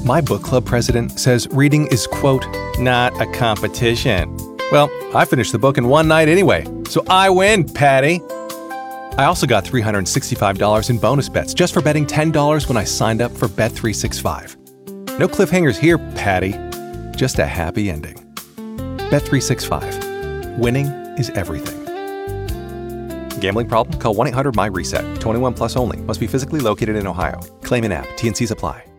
My book club president says reading is, quote, not a competition. Well, I finished the book in one night anyway, so I win, Patty. I also got $365 in bonus bets just for betting $10 when I signed up for Bet365. No cliffhangers here, Patty. Just a happy ending. Bet365. Winning is everything. Gambling problem? Call 1-800-MY-RESET. 21 plus only. Must be physically located in Ohio. Claim in app. T&Cs apply.